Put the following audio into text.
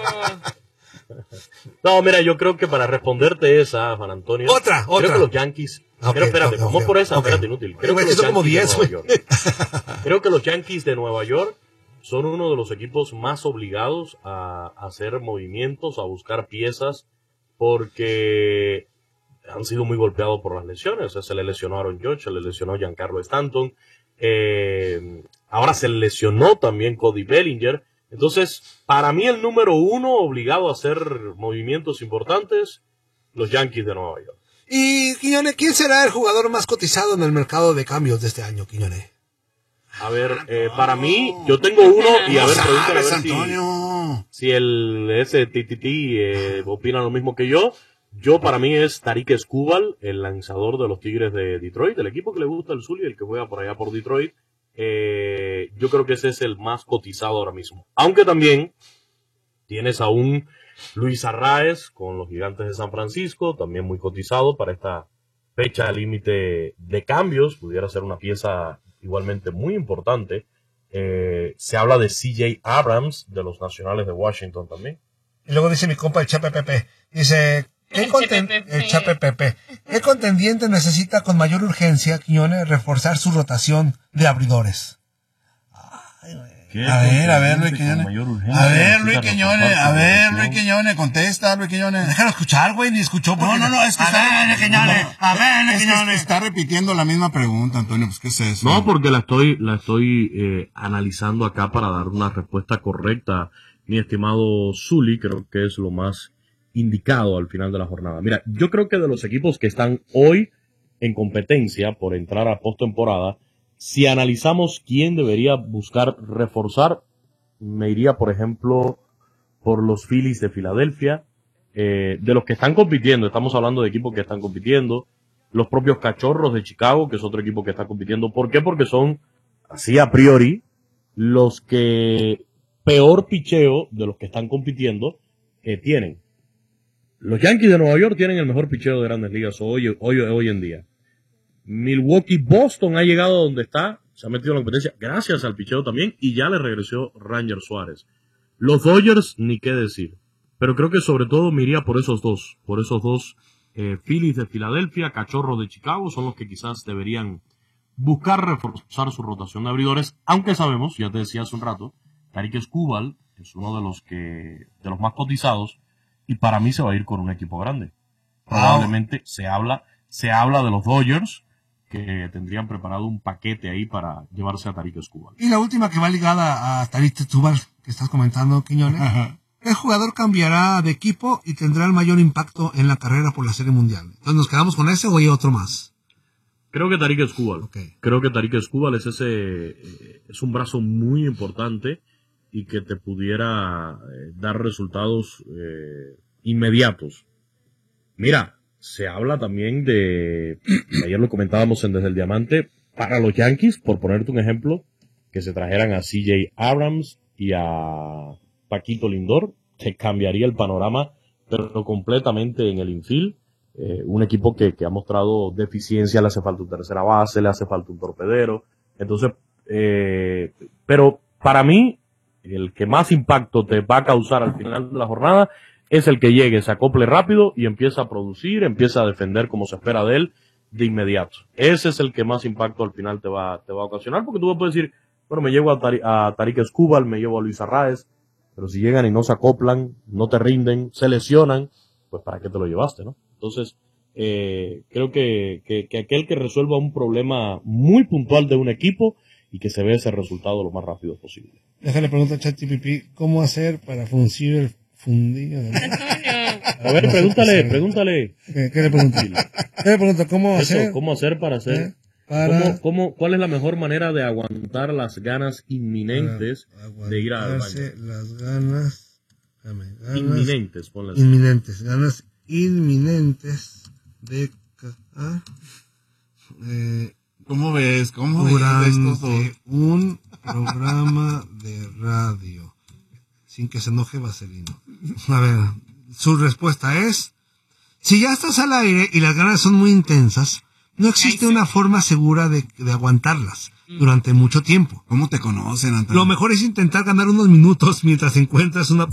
No, mira, yo creo que para responderte esa, Juan Antonio. Otra. Creo que los Yankees. Pero espérate, vamos por esa, espérate, inútil. Creo que los como 10, güey. Creo que los Yankees de Nueva York son uno de los equipos más obligados a hacer movimientos, a buscar piezas, porque han sido muy golpeados por las lesiones. O sea, se le lesionó Aaron Judge, se le lesionó Giancarlo Stanton, ahora se le lesionó también Cody Bellinger. Entonces, para mí el número uno obligado a hacer movimientos importantes, los Yankees de Nueva York. Y, Quiñones, ¿quién será el jugador más cotizado en el mercado de cambios de este año, Quiñones? A ver, para mí, yo tengo uno y a ver, pregúntale a ver si el STTT opina lo mismo que yo. Yo, para mí, es Tarik Skubal, el lanzador de los Tigres de Detroit, el equipo que le gusta el Zulia, el que juega por allá por Detroit. Yo creo que ese es el más cotizado ahora mismo. Aunque también tienes a un Luis Arraez con los Gigantes de San Francisco, también muy cotizado para esta fecha límite de cambios. Pudiera ser una pieza igualmente muy importante. Se habla de CJ Abrams de los Nacionales de Washington también. Y luego dice mi compa el Chape Pepe, dice, ¿qué contendiente necesita con mayor urgencia, Quiñones, reforzar su rotación de abridores? A ver, Luis Quiñones. Luis Quiñones, contesta, Luis Quiñones. Déjalo escuchar, güey, ni escuchó. No, es que está repitiendo la misma pregunta, Antonio, pues, ¿qué es eso? No, porque la estoy analizando acá para dar una respuesta correcta, mi estimado Zuli, creo que es lo más indicado al final de la jornada. Mira, yo creo que de los equipos que están hoy en competencia por entrar a postemporada, si analizamos quién debería buscar reforzar, me iría, por ejemplo, por los Phillies de Filadelfia. De los que están compitiendo, estamos hablando de equipos que están compitiendo, los propios Cachorros de Chicago, que es otro equipo que está compitiendo. ¿Por qué? Porque son, así a priori, los que peor picheo de los que están compitiendo tienen. Los Yankees de Nueva York tienen el mejor picheo de Grandes Ligas hoy en día. Milwaukee, Boston ha llegado a donde está, se ha metido en la competencia gracias al picheo también, y ya le regresó Ranger Suárez. Los Dodgers, ni qué decir. Pero creo que sobre todo me iría por esos dos Phillies de Filadelfia, Cachorros de Chicago, son los que quizás deberían buscar reforzar su rotación de abridores, aunque sabemos, ya te decía hace un rato, Tarik Skubal es uno de los más cotizados, y para mí se va a ir con un equipo grande. Probablemente se habla de los Dodgers, que tendrían preparado un paquete ahí para llevarse a Tarik Skubal. Y la última que va ligada a Tarik Skubal, que estás comentando, Quiñones. Ajá. El jugador cambiará de equipo y tendrá el mayor impacto en la carrera por la Serie Mundial. Entonces, ¿nos quedamos con ese o hay otro más? Creo que Tarik Skubal. Okay. Creo que Tarik Skubal es un brazo muy importante y que te pudiera dar resultados inmediatos. Mira, se habla también ayer lo comentábamos en Desde el Diamante, para los Yankees, por ponerte un ejemplo, que se trajeran a CJ Abrams y a Paquito Lindor, que cambiaría el panorama, pero completamente en el infield. Un equipo que ha mostrado deficiencia, le hace falta un tercera base, le hace falta un torpedero. Entonces, pero para mí, el que más impacto te va a causar al final de la jornada es el que llegue, se acople rápido y empieza a producir, empieza a defender como se espera de él de inmediato. Ese es el que más impacto al final te va a ocasionar, porque tú puedes decir, bueno, me llevo a Tarik Skubal, me llevo a Luis Arraez, pero si llegan y no se acoplan, no te rinden, se lesionan, pues ¿para qué te lo llevaste, no? Entonces, creo que aquel que resuelva un problema muy puntual de un equipo y que se vea ese resultado lo más rápido posible. Déjale preguntar a ChatGPT, ¿cómo hacer para fundir el fundillo? A ver, pregúntale. ¿Qué le pregunta? ¿Qué le pregunta? ¿Cómo hacer para hacer? ¿Cuál es la mejor manera de aguantar las ganas inminentes de ir al baño? Las ganas inminentes, ponle así. Ganas inminentes de ¿Cómo ves? Durante un programa de radio. Sin que se enoje Vaselino. A ver, su respuesta es: si ya estás al aire y las ganas son muy intensas, no existe una forma segura de aguantarlas durante mucho tiempo. ¿Cómo te conocen, Antonio? Lo mejor es intentar ganar unos minutos mientras encuentras una